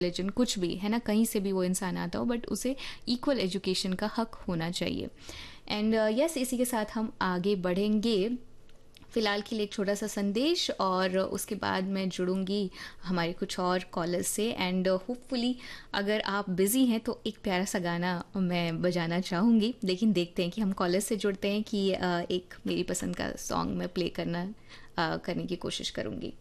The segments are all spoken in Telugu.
रिलीजन कुछ भी है ना, कहीं से भी वो इंसान आता हो, बट उसे इक्वल एजुकेशन का हक होना चाहिए। एंड यस, इसी के साथ हम आगे बढ़ेंगे। फ़िलहाल के लिए एक छोटा सा संदेश और उसके बाद मैं जुड़ूंगी हमारे कुछ और कॉलर्स से। एंड होपफुली अगर आप बिज़ी हैं तो एक प्यारा सा गाना मैं बजाना चाहूँगी, लेकिन देखते हैं कि हम कॉलर्स से जुड़ते हैं कि एक मेरी पसंद का सॉन्ग मैं प्ले करने की कोशिश करूँगी।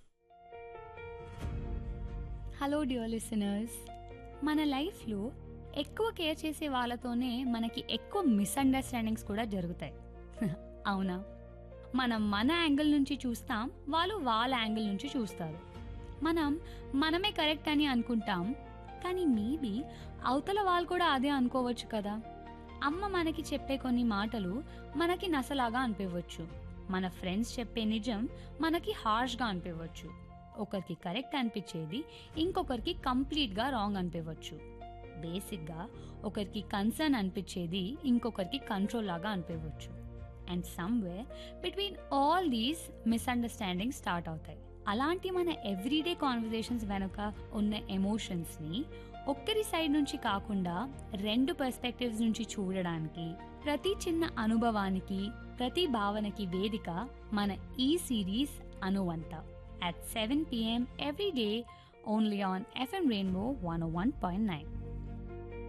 హలో డియర్ లిసనర్స్, మన లైఫ్లో ఎక్కువ కేర్ చేసే వాళ్ళతోనే మనకి ఎక్కువ మిస్అండర్స్టాండింగ్స్ కూడా జరుగుతాయి. అవునా? మనం మన యాంగిల్ నుంచి చూస్తాం, వాళ్ళు వాళ్ళ యాంగిల్ నుంచి చూస్తారు. మనం మనమే కరెక్ట్ అని అనుకుంటాం, కానీ మేబీ అవతల వాళ్ళు కూడా అదే అనుకోవచ్చు కదా. అమ్మ మనకి చెప్పే కొన్ని మాటలు మనకి నసలాగా అనిపించవచ్చు. మన ఫ్రెండ్స్ చెప్పే నిజం మనకి హార్ష్గా అనిపించవచ్చు. ఒకరికి కరెక్ట్ అనిపించేది ఇంకొకరికి కంప్లీట్గా రాంగ్ అనిపించవచ్చు. బేసిక్గా ఒకరికి కన్సర్న్ అనిపించేది ఇంకొకరికి కంట్రోల్ లాగా అనిపించవచ్చు. And somewhere between all these misunderstanding start అవుతాయి. అలాంటి మన ఎవ్రీడే కాన్వర్జేషన్స్ వెనుక ఉన్న ఎమోషన్స్ని ఒక్కరి సైడ్ నుంచి కాకుండా రెండు పర్స్పెక్టివ్స్ నుంచి చూడడానికి, ప్రతి చిన్న అనుభవానికి, ప్రతి భావనకి వేదిక మన ఈ series అనువంత at 7 p.m. every day only on FM Rainbow 101.9.